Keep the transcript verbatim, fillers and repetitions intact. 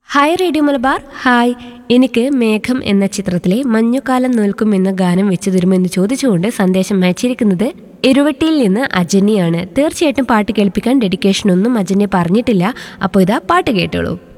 Hi radio Malabar. Hi, എനിക്ക് മേഘം എന്ന ചിത്രത്തിലെ മഞ്ഞുകാലം നിൽക്കും എന്ന ഗാനം വെച്ചു തരുമെന്ന് ചോദിച്ചുകൊണ്ട് സന്ദേശം അയച്ചിരിക്കുന്നത് എരുവട്ടിയിൽ നിന്ന് അജന്യാണ്. തീർച്ചയായിട്ടും പാട്ട് കേൾപ്പിക്കാൻ ഡെഡിക്കേഷൻ ഒന്നും അജന്യ പറഞ്ഞിട്ടില്ല. അപ്പോൾ ഇതാ പാട്ട് കേട്ടോളൂ.